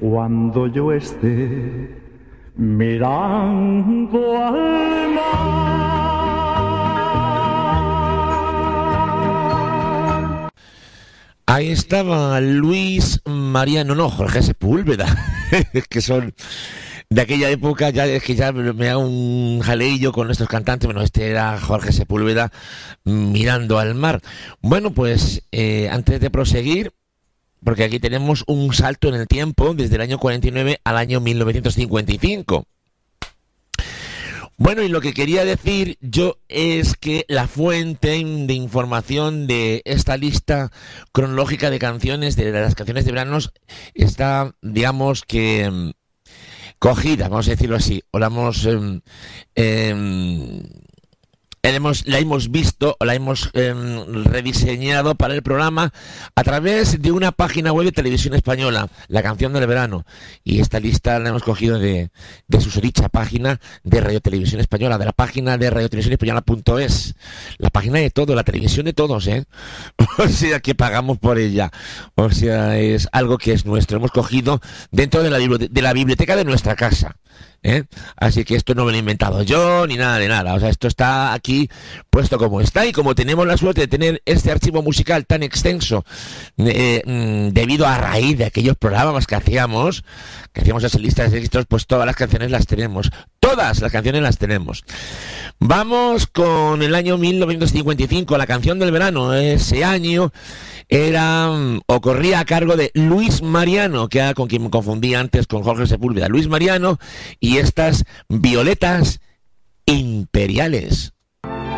cuando yo esté mirando al mar. Ahí estaba Luis Mariano, no, Jorge Sepúlveda, que son de aquella época. Ya es que ya me hago un jaleillo con estos cantantes. Bueno, este era Jorge Sepúlveda, Mirando al mar. Bueno, pues antes de proseguir, porque aquí tenemos un salto en el tiempo desde el año 49 al año 1955. Bueno, y lo que quería decir yo es que la fuente de información de esta lista cronológica de canciones, de las canciones de verano, está, digamos que, cogida, vamos a decirlo así, o la hemos visto o la hemos rediseñado para el programa a través de una página web de Televisión Española, La Canción del Verano, y esta lista la hemos cogido de su dicha página de Radio Televisión Española, de la página de radiotelevisiónespañola.es, la página de todo, la televisión de todos, o sea, que pagamos por ella, o sea, es algo que es nuestro, hemos cogido dentro de la biblioteca de nuestra casa. Así que esto no me lo he inventado yo ni nada de nada, o sea, esto está aquí puesto como está, y como tenemos la suerte de tener este archivo musical tan extenso debido a raíz de aquellos programas que hacíamos esas listas de éxitos, pues todas las canciones las tenemos, todas las canciones las tenemos. Vamos con el año 1955, la canción del verano. Ese año corría a cargo de Luis Mariano, que era con quien me confundí antes con Jorge Sepúlveda. Luis Mariano y estas Violetas Imperiales.